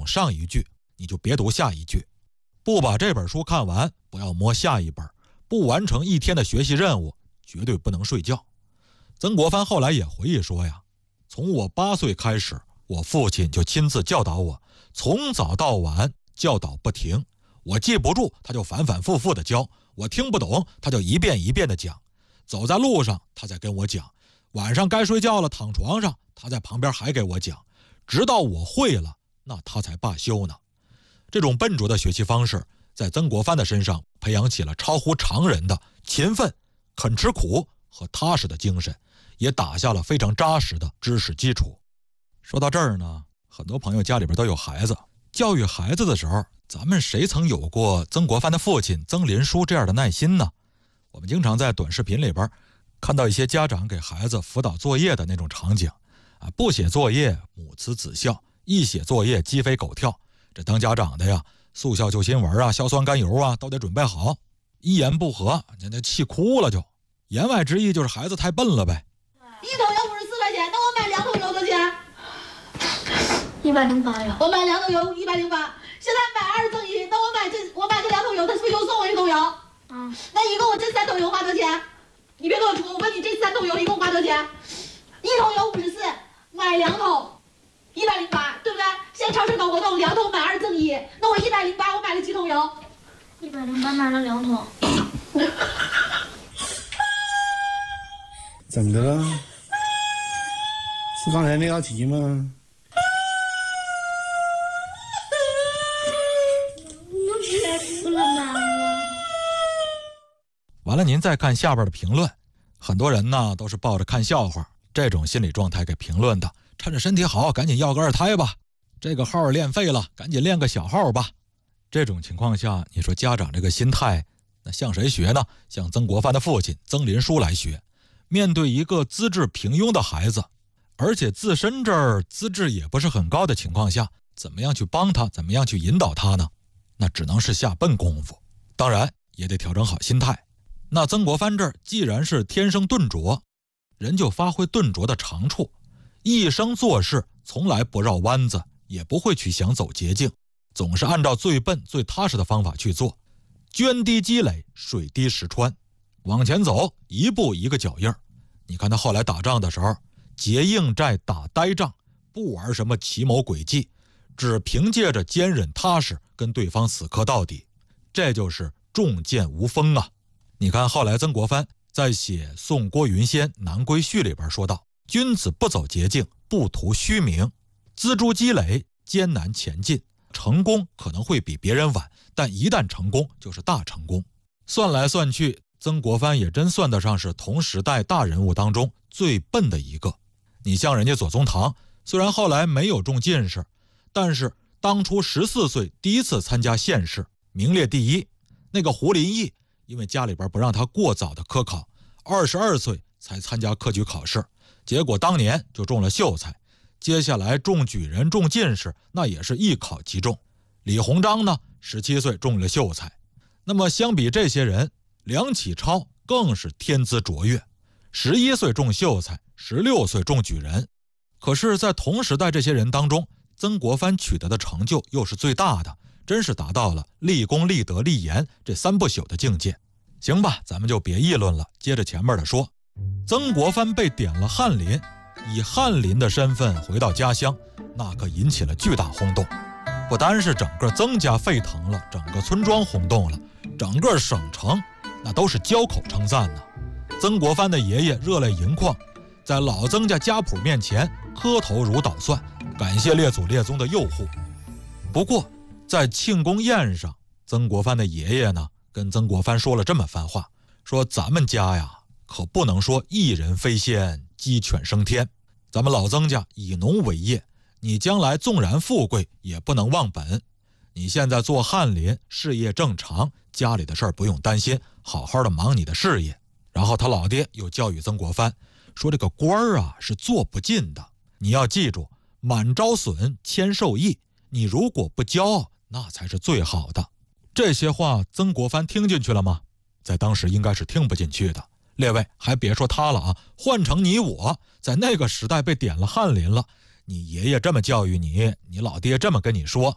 上一句，你就别读下一句。不把这本书看完，不要摸下一本。不完成一天的学习任务，绝对不能睡觉。曾国藩后来也回忆说呀，从我8岁开始，我父亲就亲自教导我，从早到晚教导不停。我记不住，他就反反复复的教；我听不懂，他就一遍一遍的讲。走在路上，他在跟我讲；晚上该睡觉了，躺床上，他在旁边还给我讲，直到我会了，那他才罢休呢。这种笨拙的学习方式，在曾国藩的身上培养起了超乎常人的勤奋、肯吃苦和踏实的精神，也打下了非常扎实的知识基础。说到这儿呢，很多朋友家里边都有孩子，教育孩子的时候，咱们谁曾有过曾国藩的父亲曾林书这样的耐心呢？我们经常在短视频里边看到一些家长给孩子辅导作业的那种场景啊，不写作业母慈子孝，一写作业鸡飞狗跳。这当家长的呀，速效救心丸啊、硝酸甘油啊都得准备好，一言不合那气哭了就。言外之意就是孩子太笨了呗。 一桶油54块钱，那我买2桶油多少钱 ？108呀。 我买2桶油108，现在买2赠1，那我买这2桶油，他是不是又送我1桶油？那一共我这3桶油花多少钱？你别给我出，我问你这3桶油一共花多少钱？1桶油54，买2桶108，对不对？现在超市搞活动，2桶买2赠1，那我108，我买了几桶油 ？108买了2桶。 怎么的了？是刚才那道题吗？ 完了，您再看下边的评论，很多人呢都是抱着看笑话这种心理状态给评论的。趁着身体好，赶紧要个2胎吧。这个号练废了，赶紧练个小号吧。这种情况下，你说家长这个心态，那向谁学呢？向曾国藩的父亲曾林书来学。面对一个资质平庸的孩子，而且自身这儿资质也不是很高的情况下，怎么样去帮他，怎么样去引导他呢？那只能是下笨功夫，当然也得调整好心态。那曾国藩这儿既然是天生钝拙，人就发挥钝拙的长处，一生做事从来不绕弯子，也不会去想走捷径，总是按照最笨最踏实的方法去做，涓滴积累，水滴石穿，往前走，一步一个脚印儿。你看他后来打仗的时候，结硬寨打呆仗，不玩什么奇谋诡计，只凭借着坚韧踏实跟对方死磕到底，这就是重剑无锋啊。你看后来曾国藩在写《送郭云仙南归序》里边说道，君子不走捷径，不图虚名，锱铢积累，艰难前进，成功可能会比别人晚，但一旦成功就是大成功。算来算去，曾国藩也真算得上是同时代大人物当中最笨的一个。你像人家左宗棠，虽然后来没有中进士，但是当初14岁第一次参加县试，名列第1。那个胡林翼因为家里边不让他过早的科考，22岁才参加科举考试，结果当年就中了秀才。接下来中举人、中进士，那也是一考即中。李鸿章呢，17岁中了秀才。那么相比这些人，梁启超更是天资卓越，11岁中秀才，16岁中举人。可是在同时代这些人当中，曾国藩取得的成就又是最大的，真是达到了立功、立德、立言这3不朽的境界。行吧，咱们就别议论了，接着前面的说。曾国藩被点了翰林，以翰林的身份回到家乡，那可引起了巨大轰动。不单是整个曾家沸腾了，整个村庄轰动了，整个省城那都是交口称赞呢。曾国藩的爷爷热泪盈眶，在老曾家家谱面前磕头如捣蒜，感谢列祖列宗的佑护。不过在庆功宴上，曾国藩的爷爷呢跟曾国藩说了这么番话，说咱们家呀可不能说一人飞仙，鸡犬升天，咱们老曾家以农为业，你将来纵然富贵也不能忘本。你现在做翰林，事业正常，家里的事儿不用担心，好好的忙你的事业。然后他老爹又教育曾国藩说，这个官儿啊是做不尽的，你要记住，满招损，谦受益，你如果不骄傲，那才是最好的。这些话曾国藩听进去了吗？在当时应该是听不进去的。列位还别说他了啊，换成你我，在那个时代被点了翰林了，你爷爷这么教育你，你老爹这么跟你说，